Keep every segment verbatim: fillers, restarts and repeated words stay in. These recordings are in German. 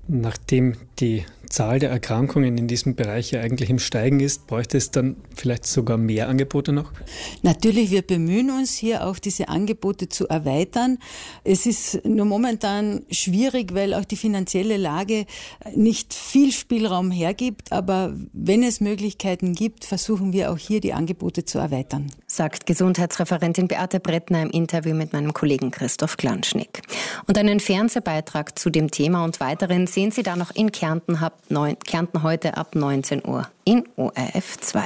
Nachdem die Zahl der Erkrankungen in diesem Bereich ja eigentlich im Steigen ist, bräuchte es dann vielleicht sogar mehr Angebote noch? Natürlich, wir bemühen uns hier auch diese Angebote zu erweitern. Es ist nur momentan schwierig, weil auch die finanzielle Lage nicht viel Spielraum hergibt. Aber wenn es Möglichkeiten gibt, versuchen wir auch hier die Angebote zu erweitern. Sagt Gesundheitsreferentin Beate Brettner im Interview mit meinem Kollegen Christoph Klanschnick. Und einen Fernsehbeitrag zu dem Thema und weiteren sehen Sie da noch in Kärnten, Kärnten heute ab neunzehn Uhr in O R F zwei.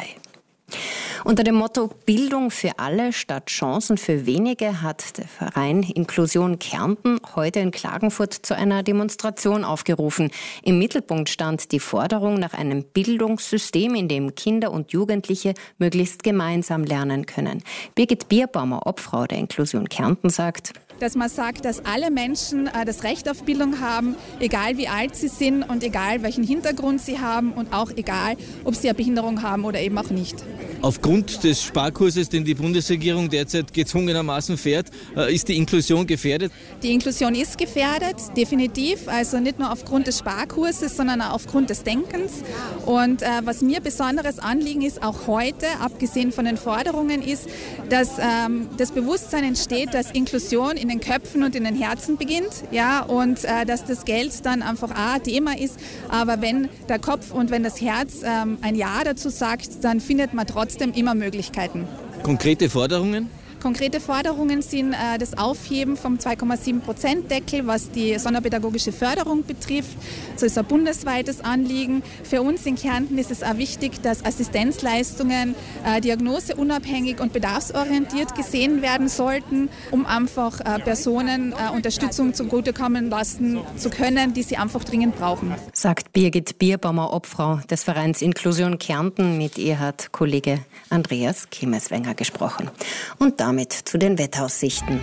Unter dem Motto Bildung für alle statt Chancen für wenige hat der Verein Inklusion Kärnten heute in Klagenfurt zu einer Demonstration aufgerufen. Im Mittelpunkt stand die Forderung nach einem Bildungssystem, in dem Kinder und Jugendliche möglichst gemeinsam lernen können. Birgit Bierbaumer, Obfrau der Inklusion Kärnten, sagt: Dass man sagt, dass alle Menschen äh, das Recht auf Bildung haben, egal wie alt sie sind und egal welchen Hintergrund sie haben und auch egal, ob sie eine Behinderung haben oder eben auch nicht. Aufgrund des Sparkurses, den die Bundesregierung derzeit gezwungenermaßen fährt, äh, ist die Inklusion gefährdet? Die Inklusion ist gefährdet, definitiv. Also nicht nur aufgrund des Sparkurses, sondern auch aufgrund des Denkens. Und äh, was mir besonderes Anliegen ist, auch heute, abgesehen von den Forderungen, ist, dass ähm, das Bewusstsein entsteht, dass Inklusion in den Köpfen und in den Herzen beginnt, ja, und äh, dass das Geld dann einfach ein Thema ist. Aber wenn der Kopf und wenn das Herz ähm, ein Ja dazu sagt, dann findet man trotzdem immer Möglichkeiten. Konkrete Forderungen? Konkrete Forderungen sind äh, das Aufheben vom zwei Komma sieben Prozent Deckel, was die sonderpädagogische Förderung betrifft. Das ist ein bundesweites Anliegen. Für uns in Kärnten ist es auch wichtig, dass Assistenzleistungen äh, diagnoseunabhängig und bedarfsorientiert gesehen werden sollten, um einfach äh, Personen äh, Unterstützung zugutekommen lassen zu können, die sie einfach dringend brauchen. Sagt Birgit Bierbaumer, Obfrau des Vereins Inklusion Kärnten. Mit ihr hat Kollege Andreas Kimmeswenger gesprochen. Und damit zu den Wetteraussichten.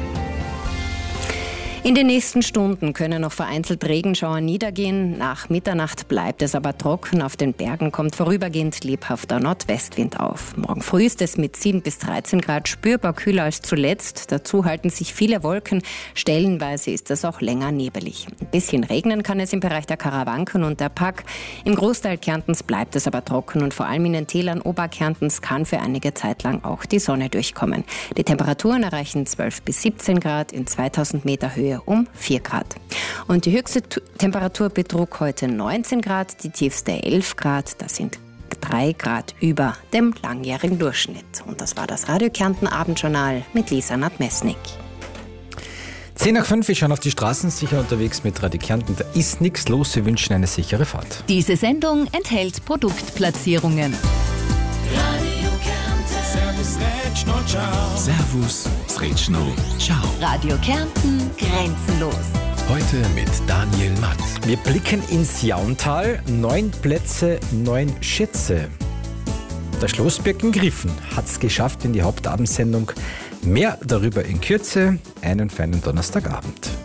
In den nächsten Stunden können noch vereinzelt Regenschauer niedergehen. Nach Mitternacht bleibt es aber trocken. Auf den Bergen kommt vorübergehend lebhafter Nordwestwind auf. Morgen früh ist es mit sieben bis dreizehn Grad spürbar kühler als zuletzt. Dazu halten sich viele Wolken. Stellenweise ist es auch länger nebelig. Ein bisschen regnen kann es im Bereich der Karawanken und der Pack. Im Großteil Kärntens bleibt es aber trocken und vor allem in den Tälern Oberkärntens kann für einige Zeit lang auch die Sonne durchkommen. Die Temperaturen erreichen zwölf bis siebzehn Grad in zweitausend Meter Höhe um vier Grad. Und die höchste T- Temperatur betrug heute neunzehn Grad, die tiefste elf Grad. Das sind drei Grad über dem langjährigen Durchschnitt. Und das war das Radio Kärnten Abendjournal mit Lisa Nadmesnik. zehn nach fünf, wir schauen auf die Straßen, sicher unterwegs mit Radio Kärnten. Da ist nichts los, wir wünschen eine sichere Fahrt. Diese Sendung enthält Produktplatzierungen. Radio Kärnten. Servus, Rätschno, ciao. Servus, Rätschno, ciao. Radio Kärnten, grenzenlos. Heute mit Daniel Matt. Wir blicken ins Jauntal. Neun Plätze, neun Schätze. Der Schlossberg in Griffen hat es geschafft in die Hauptabendsendung. Mehr darüber in Kürze. Einen feinen Donnerstagabend.